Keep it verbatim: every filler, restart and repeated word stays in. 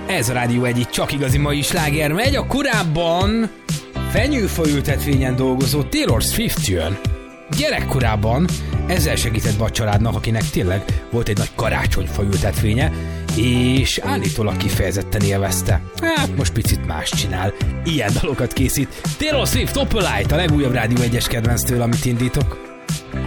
Ez a Rádió egy itt csak igazi mai sláger megy, a korábban fenyőfaültetvényen dolgozó Taylor Swift jön. Gyerekkorában ezzel segített be a családnak, akinek tényleg volt egy nagy karácsonyfaültetvénye, és állítólag kifejezetten élvezte. Hát most picit más csinál. Ilyen dalokat készít. Taylor Swift, Opalite, a legújabb Rádió egyes kedvenctől, amit indítok.